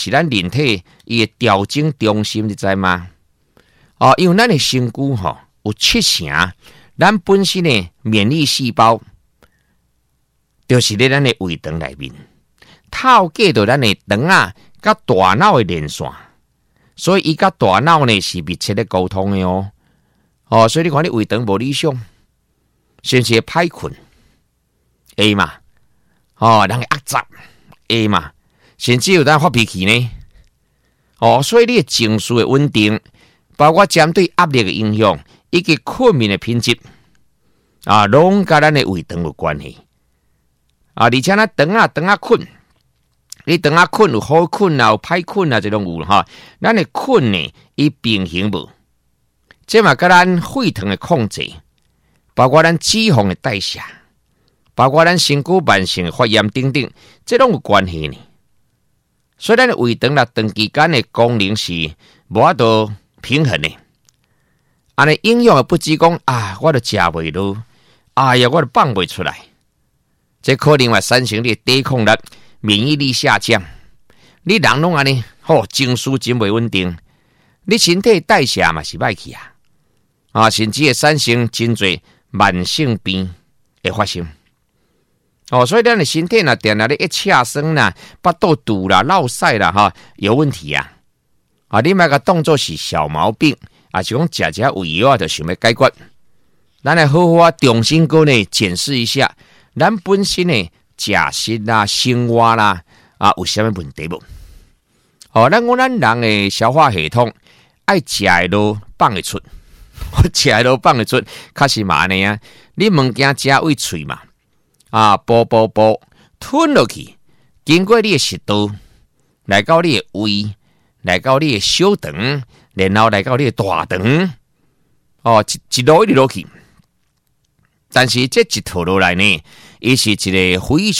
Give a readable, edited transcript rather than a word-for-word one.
是咱人体伊的调整中心，你知吗？因为咱的身躯有70%，咱本身的免疫细胞就是在咱的胃肠内面，透过到咱的肠啊，甲大脑的连线，所以伊甲大脑呢是密切的沟通的所以你看你胃肠无理想，是不是会歹困？会嘛？人会压杂，会嘛？甚至有咱发脾气呢。所以你的情绪的稳定，包括针对压力的影响，以及睡眠的品质，拢甲咱的胃肠有关系。而且咱肠啊困，你肠啊困有好困啊，有歹困啊，这种有哈。咱的困呢，伊平衡无，这嘛甲咱血糖的控制，包括咱脂肪的代谢，包括咱身躯慢性的发炎等等，这拢有关系呢。所以咱的胃肠啦，长期间的功能是无法度平衡的。安尼营养的不只讲我都食袂落，我都放袂出来，这可能会产生你的抵抗力、免疫力下降。你人拢安尼，情绪真袂稳定，你身体代谢嘛是歹去甚至会产生真侪慢性病会发生。所以咱的身体若定定咧一恰酸啦、腹肚肚啦、落屎啦有问题你莫甲当作是小毛病是讲食胃药就想要解决。咱来好好重新过呢检视一下，咱本身的食食啦、生活啦有啥物问题无？咱讲咱人的消化系统爱食的都放会出，食的都放会出，确实嘛安尼啊。你物件食胃喙嘛。啵吞落去，经过你的食道，来到你的胃，来到你的小肠，然后来到你的大肠，一路一直落去。但是这一套落来呢，伊是一个非常